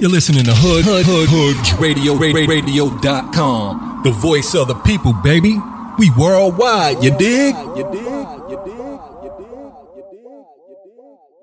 You're listening to Hoods Radio.com. The voice of the people, baby. We worldwide, you dig?